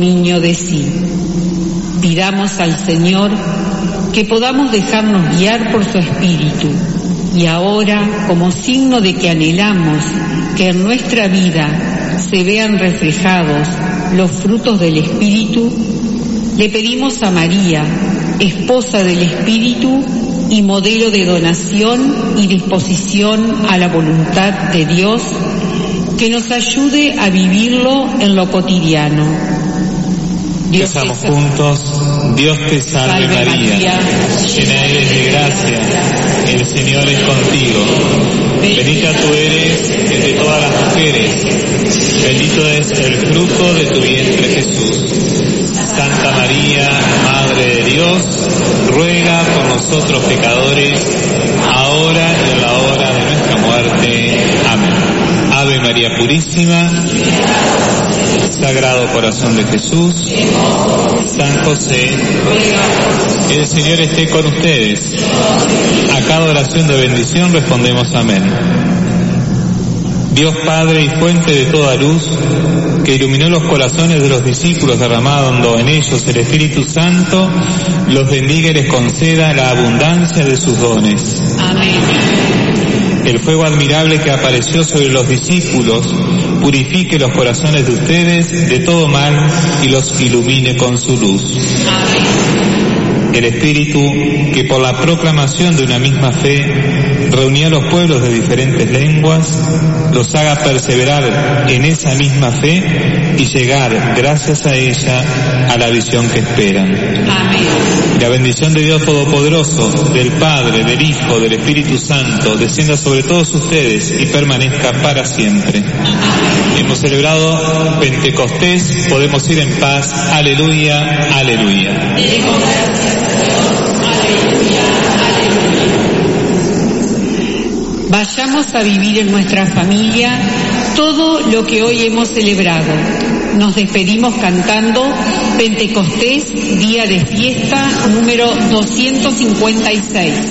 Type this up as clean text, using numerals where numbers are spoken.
dominio de sí. Pidamos al Señor que podamos dejarnos guiar por su Espíritu y ahora, como signo de que anhelamos que en nuestra vida se vean reflejados los frutos del Espíritu, le pedimos a María, esposa del Espíritu y modelo de donación y disposición a la voluntad de Dios, que nos ayude a vivirlo en lo cotidiano. Rezamos juntos. Dios te salve María, llena eres de gracia, el Señor es contigo. Bendita tú eres entre todas las mujeres, bendito es el fruto de tu vientre Jesús. Santa María, Madre de Dios, ruega por nosotros pecadores, ahora y en la hora de nuestra muerte. Amén. Ave María Purísima, Sagrado Corazón de Jesús, San José, el Señor esté con ustedes. A cada oración de bendición respondemos amén. Dios Padre y fuente de toda luz, que iluminó los corazones de los discípulos derramando en ellos el Espíritu Santo, los bendiga y les conceda la abundancia de sus dones. Amén. El fuego admirable que apareció sobre los discípulos purifique los corazones de ustedes de todo mal y los ilumine con su luz. El Espíritu, que por la proclamación de una misma fe reunía a los pueblos de diferentes lenguas, los haga perseverar en esa misma fe y llegar, gracias a ella, a la visión que esperan. Amén. La bendición de Dios Todopoderoso, del Padre, del Hijo, del Espíritu Santo, descienda sobre todos ustedes y permanezca para siempre. Hemos celebrado Pentecostés, podemos ir en paz. Aleluya, aleluya. Vayamos a vivir en nuestra familia todo lo que hoy hemos celebrado. Nos despedimos cantando Pentecostés, día de fiesta número 256.